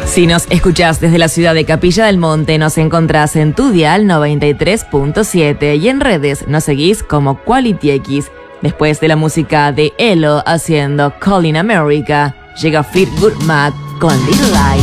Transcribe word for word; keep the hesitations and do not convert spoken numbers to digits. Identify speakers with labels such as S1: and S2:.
S1: Si nos escuchás desde la ciudad de Capilla del Monte, nos encontrás en tu dial noventa y tres punto siete y en redes nos seguís como Quality X. Después de la música de Elo haciendo Calling America, llega Fleetwood Mac con Little Light.